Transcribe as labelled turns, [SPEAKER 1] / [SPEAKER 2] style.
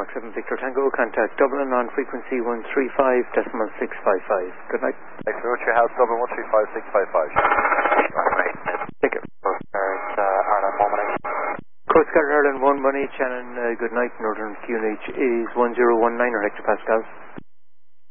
[SPEAKER 1] Foxtrot 7 Victor Tango, contact Dublin on frequency 135.655. Good night.
[SPEAKER 2] Thanks very much for your help, Dublin 135.655.
[SPEAKER 1] Take care.
[SPEAKER 3] Ireland 1 money.
[SPEAKER 1] Coast Guard Ireland 1 money, Shannon, good night. Northern QNH is 1019 or hectopascals.